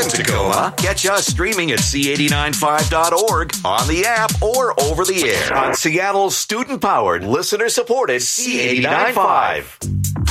in Tacoma. Catch us streaming at C895.org, on the app, or over the air on Seattle's student-powered, listener-supported C895.